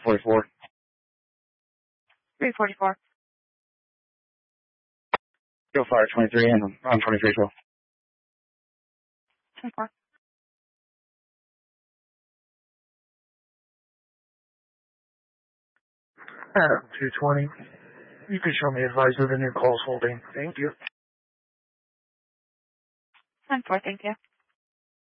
44. 344. Go fire 23 and on 23 12. 24. 220. You can show me advisor the new call's holding. Thank you. 10-4, thank you.